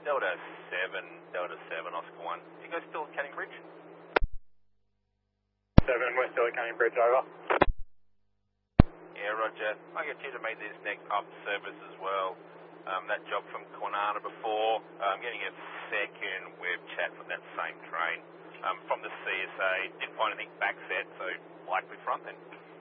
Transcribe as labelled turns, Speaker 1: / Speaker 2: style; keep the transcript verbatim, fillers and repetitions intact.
Speaker 1: Delta seven, Delta seven, Oscar one. You guys still at Canning Bridge?
Speaker 2: seven, we're still at Canning Bridge, over.
Speaker 1: Yeah, Roger. I get you to make this next up service as well. Um, that job from Kwinana before. I'm getting a second web chat from that same train um, from the C S A. Didn't find anything back set, so likely front then.